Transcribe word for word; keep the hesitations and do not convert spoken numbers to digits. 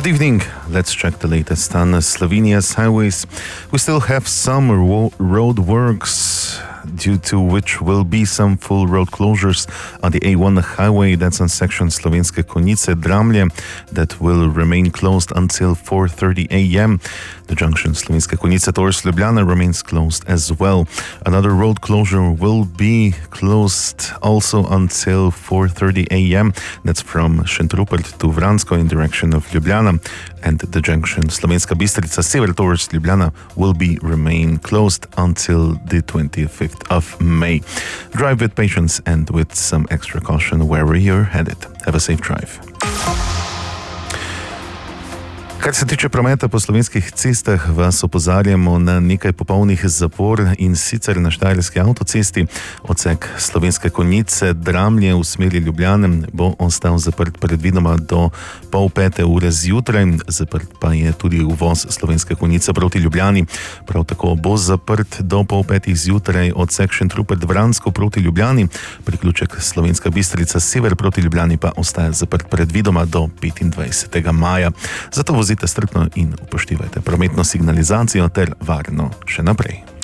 Good evening. Let's check the latest on Slovenia's highways. We still have some ro- road works, due to which will be some full road closures on the A one highway. That's on section Slovenske Konjice-Dramlje that will remain closed until four thirty a.m. The junction Slovenske Konjice towards Ljubljana remains closed as well. Another road closure will be closed also until four thirty a.m. That's from Šentrupert to Vransko in direction of Ljubljana. And the junction Slovenska Bistrica-Sever towards Ljubljana will be remain closed until the twenty-fifth of May. Drive with patience and with some extra caution wherever you're headed. Have a safe drive. Kar se tiče prometa po slovenskih cestah, vas opozarjamo na nekaj popolnih zapor, in sicer na Štajerski avtocesti. Odsek Slovenske Konjice-Dramlje v smeri Ljubljane bo ostal zaprt predvidoma do pol pete ure zjutraj. Zaprt pa je tudi uvoz Slovenske Konjice proti Ljubljani. Prav tako bo zaprt do pol petih zjutraj odsek Šentrupert-Vransko proti Ljubljani. Priključek Slovenska Bistrica-Sever proti Ljubljani pa ostaja zaprt predvidoma do petindvajsetega maja. Zato vozite strpno in upoštevajte prometno signalizacijo ter varno še naprej.